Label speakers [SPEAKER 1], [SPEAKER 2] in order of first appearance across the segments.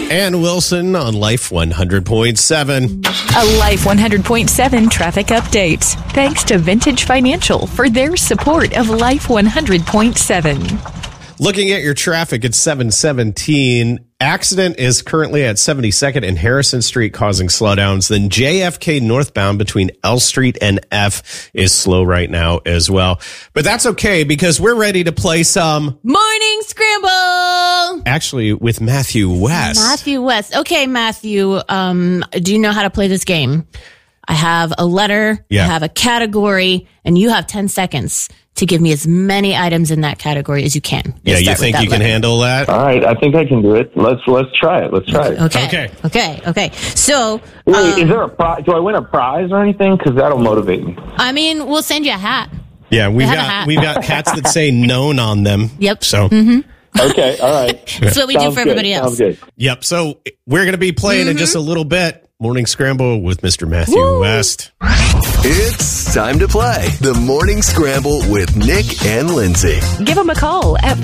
[SPEAKER 1] and Wilson on Life 100.7.
[SPEAKER 2] A Life 100.7 traffic update. Thanks to Vintage Financial for their support of Life 100.7.
[SPEAKER 1] Looking at your traffic at 717, accident is currently at 72nd and Harrison Street causing slowdowns. Then JFK northbound between L Street and F is slow right now as well. But that's okay because we're ready to play some
[SPEAKER 3] Morning Scramble.
[SPEAKER 1] Actually, with Matthew West.
[SPEAKER 3] Okay, Matthew, do you know how to play this game? I have a letter, I have a category, and you have 10 seconds to give me as many items in that category as you can.
[SPEAKER 1] Yeah, you think you can handle that?
[SPEAKER 4] All right, I think I can do it. Let's try it.
[SPEAKER 3] Okay. So,
[SPEAKER 4] wait, is there a prize? Do I win a prize or anything? Because that'll motivate me.
[SPEAKER 3] I mean, we'll send you a hat.
[SPEAKER 1] Yeah, we've got hats that say known on them.
[SPEAKER 3] Yep.
[SPEAKER 1] So.
[SPEAKER 4] Okay, all right.
[SPEAKER 3] That's what we do for everybody else.
[SPEAKER 4] Sounds good.
[SPEAKER 1] Yep. So we're going to be playing in just a little bit. Morning Scramble with Mr. Matthew West.
[SPEAKER 5] It's time to play the Morning Scramble with Nick and Lindsay.
[SPEAKER 2] Give them a call at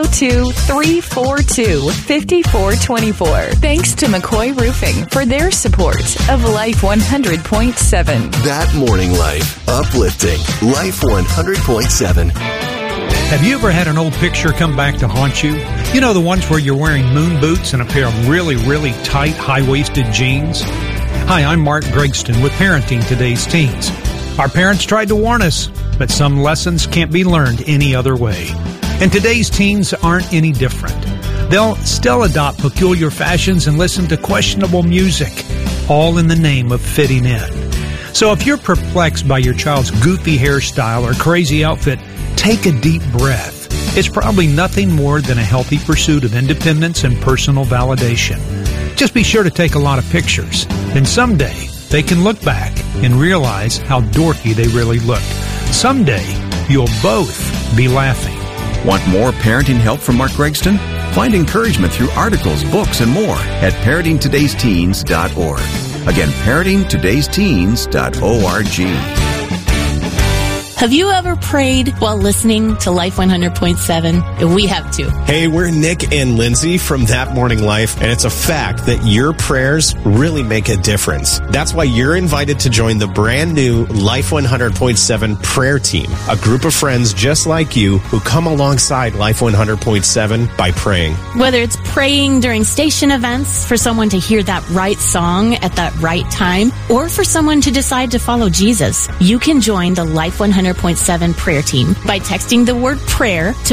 [SPEAKER 2] 402-342-5424. Thanks to McCoy Roofing for their support of Life 100.7.
[SPEAKER 5] That morning life. Uplifting. Life 100.7.
[SPEAKER 6] Have you ever had an old picture come back to haunt you? You know, the ones where you're wearing moon boots and a pair of really, really tight, high-waisted jeans? Hi, I'm Mark Gregston with Parenting Today's Teens. Our parents tried to warn us, but some lessons can't be learned any other way. And today's teens aren't any different. They'll still adopt peculiar fashions and listen to questionable music, all in the name of fitting in. So if you're perplexed by your child's goofy hairstyle or crazy outfit, take a deep breath. It's probably nothing more than a healthy pursuit of independence and personal validation. Just be sure to take a lot of pictures. Then someday, they can look back and realize how dorky they really looked. Someday, you'll both be laughing.
[SPEAKER 7] Want more parenting help from Mark Gregston? Find encouragement through articles, books, and more at parentingtodaysteens.org. Again, parentingtodaysteens.org.
[SPEAKER 3] Have you ever prayed while listening to Life 100.7? We have too.
[SPEAKER 1] Hey, we're Nick and Lindsay from That Morning Life, and it's a fact that your prayers really make a difference. That's why you're invited to join the brand new Life 100.7 prayer team, a group of friends just like you who come alongside Life 100.7 by praying.
[SPEAKER 3] Whether it's praying during station events for someone to hear that right song at that right time, or for someone to decide to follow Jesus, you can join the Life 100.7 prayer team by texting the word prayer to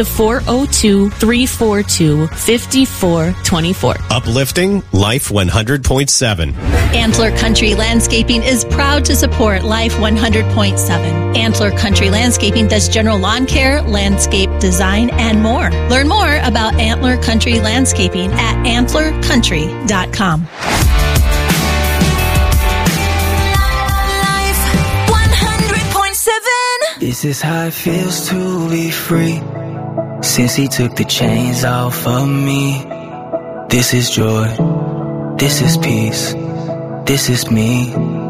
[SPEAKER 3] 402-342-5424.
[SPEAKER 1] Uplifting Life 100.7.
[SPEAKER 8] Antler Country Landscaping is proud to support Life 100.7. Antler Country Landscaping does general lawn care, landscape design, and more. Learn more about Antler Country Landscaping at antlercountry.com.
[SPEAKER 9] This is how it feels to be free. Since he took the chains off of me. This is joy. This is peace. This is me.